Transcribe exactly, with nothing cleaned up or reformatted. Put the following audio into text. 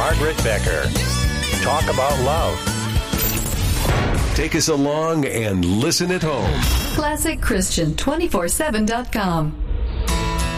Margaret Becker. Talk about love. Take us along and listen at home. Classic Christian two forty-seven dot com.